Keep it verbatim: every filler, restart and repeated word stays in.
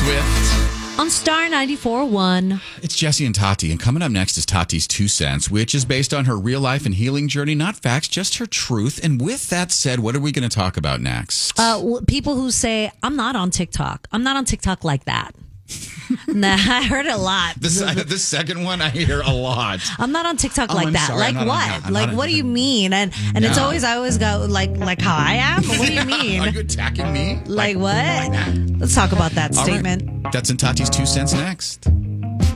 Swift. On Star ninety-four point one. It's Jesse and Tati, and coming up next is Tati's Two Cents, which is based on her real life and healing journey, not facts, just her truth. And with that said, what are we going to talk about next? Uh, w- people who say, I'm not on TikTok. I'm not on TikTok like that. Nah, I heard it a lot. This, the second one I hear a lot. I'm not on TikTok Oh, like I'm that. sorry, like I'm not what? on- I'm like not on what do you TikTok. mean? And and it's No. always I always go like like how I am. What do you mean? Are you attacking me? like what? Let's talk about that All right. statement. That's in Tati's Two Cents next.